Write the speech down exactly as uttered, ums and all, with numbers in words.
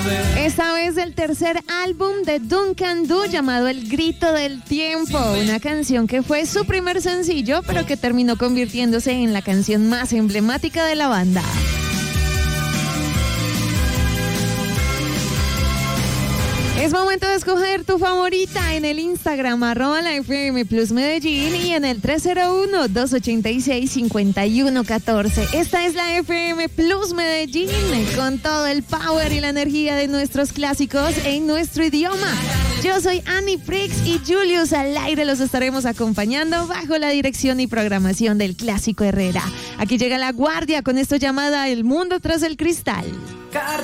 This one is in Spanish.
Esta vez el tercer álbum de Duncan Du llamado El Grito del Tiempo, una canción que fue su primer sencillo, pero que terminó convirtiéndose en la canción más emblemática de la banda. Es momento de escoger tu favorita en el Instagram, arroba la F M Plus Medellín y en el tres cero uno, dos ocho seis, cinco uno uno uno cuatro. Esta es la F M Plus Medellín, con todo el power y la energía de nuestros clásicos en nuestro idioma. Yo soy Annie Prix y Julius al aire los estaremos acompañando bajo la dirección y programación del Clásico Herrera. Aquí llega La Guardia con esto llamada El Mundo Tras el Cristal.